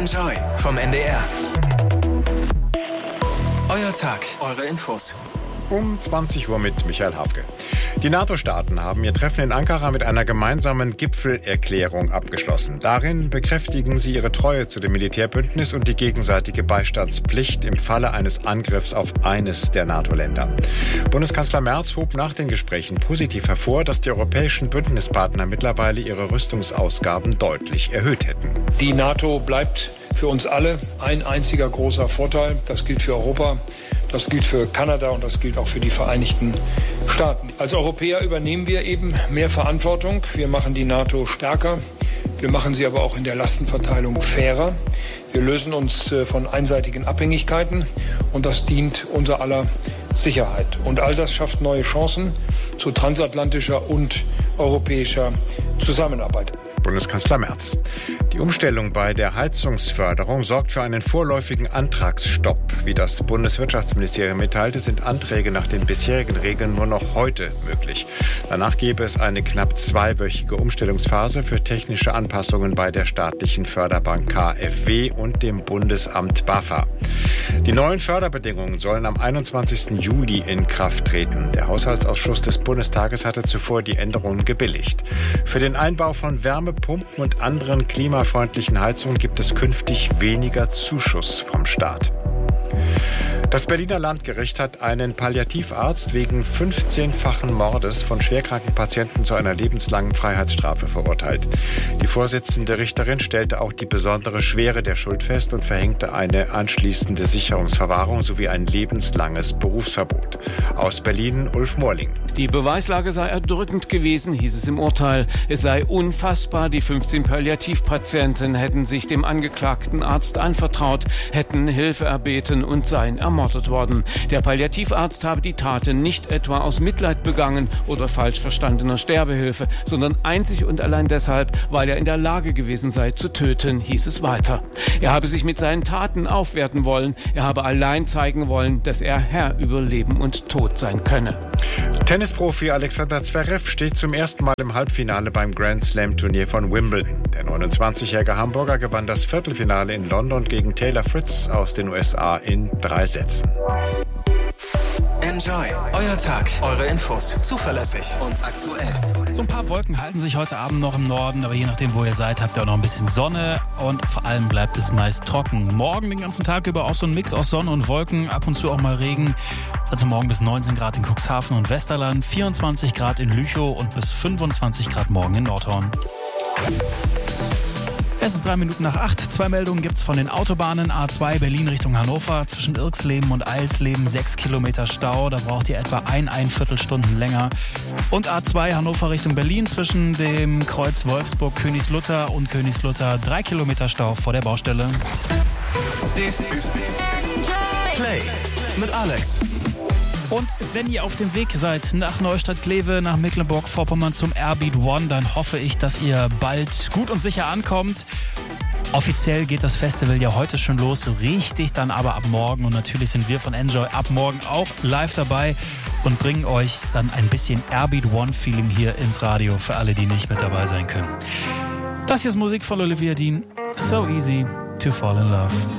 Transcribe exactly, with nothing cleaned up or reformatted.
Enjoy vom N D R. Euer Tag, eure Infos. Um zwanzig Uhr mit Michael Hafke. Die NATO-Staaten haben ihr Treffen in Ankara mit einer gemeinsamen Gipfelerklärung abgeschlossen. Darin bekräftigen sie ihre Treue zu dem Militärbündnis und die gegenseitige Beistandspflicht im Falle eines Angriffs auf eines der NATO-Länder. Bundeskanzler Merz hob nach den Gesprächen positiv hervor, dass die europäischen Bündnispartner mittlerweile ihre Rüstungsausgaben deutlich erhöht hätten. Die NATO bleibt für uns alle ein einziger großer Vorteil. Das gilt für Europa, das gilt für Kanada und das gilt auch für die Vereinigten Staaten. Als Europäer übernehmen wir eben mehr Verantwortung. Wir machen die NATO stärker. Wir machen sie aber auch in der Lastenverteilung fairer. Wir lösen uns von einseitigen Abhängigkeiten und das dient unser aller Sicherheit. Und all das schafft neue Chancen zu transatlantischer und europäischer Zusammenarbeit. Bundeskanzler Merz. Die Umstellung bei der Heizungsförderung sorgt für einen vorläufigen Antragsstopp. Wie das Bundeswirtschaftsministerium mitteilte, sind Anträge nach den bisherigen Regeln nur noch heute möglich. Danach gäbe es eine knapp zweiwöchige Umstellungsphase für technische Anpassungen bei der staatlichen Förderbank K f W und dem Bundesamt BAFA. Die neuen Förderbedingungen sollen am einundzwanzigsten Juli in Kraft treten. Der Haushaltsausschuss des Bundestages hatte zuvor die Änderungen gebilligt. Für den Einbau von Wärmepumpen und anderen klimafreundlichen Heizungen gibt es künftig weniger Zuschuss vom Staat. Das Berliner Landgericht hat einen Palliativarzt wegen fünfzehnfachen Mordes von schwerkranken Patienten zu einer lebenslangen Freiheitsstrafe verurteilt. Die Vorsitzende Richterin stellte auch die besondere Schwere der Schuld fest und verhängte eine anschließende Sicherungsverwahrung sowie ein lebenslanges Berufsverbot. Aus Berlin Ulf Morling. Die Beweislage sei erdrückend gewesen, hieß es im Urteil. Es sei unfassbar, die fünfzehn Palliativpatienten hätten sich dem angeklagten Arzt anvertraut, hätten Hilfe erbeten und seien ermordet worden. Der Palliativarzt habe die Taten nicht etwa aus Mitleid begangen oder falsch verstandener Sterbehilfe, sondern einzig und allein deshalb, weil er in der Lage gewesen sei zu töten, hieß es weiter. Er habe sich mit seinen Taten aufwerten wollen, er habe allein zeigen wollen, dass er Herr über Leben und Tod sein könne. Tennisprofi Alexander Zverev steht zum ersten Mal im Halbfinale beim Grand Slam Turnier von Wimbledon. Der neunundzwanzigjährige Hamburger gewann das Viertelfinale in London gegen Taylor Fritz aus den U S A in drei Sätzen. Enjoy, euer Tag, eure Infos, zuverlässig und aktuell. So ein paar Wolken halten sich heute Abend noch im Norden, aber je nachdem, wo ihr seid, habt ihr auch noch ein bisschen Sonne und vor allem bleibt es meist trocken. Morgen den ganzen Tag über auch so ein Mix aus Sonne und Wolken, ab und zu auch mal Regen. Also morgen bis neunzehn Grad in Cuxhaven und Westerland, vierundzwanzig Grad in Lüchow und bis fünfundzwanzig Grad morgen in Nordhorn. Es ist drei Minuten nach acht. Zwei Meldungen gibt's von den Autobahnen. A zwei Berlin Richtung Hannover. Zwischen Irksleben und Eilsleben sechs Kilometer Stau. Da braucht ihr etwa ein, ein Viertelstunden länger. Und A zwei Hannover Richtung Berlin. Zwischen dem Kreuz Wolfsburg-Königslutter und Königslutter drei Kilometer Stau vor der Baustelle. This is Play mit Alex. Und wenn ihr auf dem Weg seid nach Neustadt-Kleve, nach Mecklenburg-Vorpommern zum Airbeat One, dann hoffe ich, dass ihr bald gut und sicher ankommt. Offiziell geht das Festival ja heute schon los, so richtig dann aber ab morgen. Und natürlich sind wir von Enjoy ab morgen auch live dabei und bringen euch dann ein bisschen Airbeat One-Feeling hier ins Radio für alle, die nicht mit dabei sein können. Das hier ist Musik von Olivia Dean. So easy to fall in love.